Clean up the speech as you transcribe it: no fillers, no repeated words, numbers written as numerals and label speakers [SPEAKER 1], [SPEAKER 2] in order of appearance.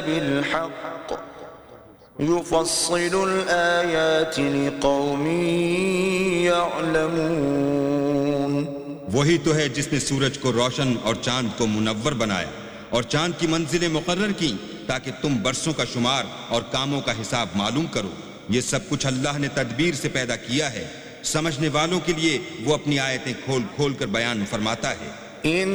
[SPEAKER 1] बिलहक़ युफ़स्सिलुल आयाति लिक़ौमिन यअलमून।
[SPEAKER 2] वही तो है जिसने सूरज को रोशन और चांद को मुनव्वर बनाया और चांद की मंजिलें मुकर्रर की ताकि तुम बरसों का शुमार और कामों का हिसाब मालूम करो। ये सब कुछ अल्लाह ने तदबीर से पैदा किया है। समझने वालों के लिए वो अपनी आयतें खोल खोल कर बयान फरमाता है।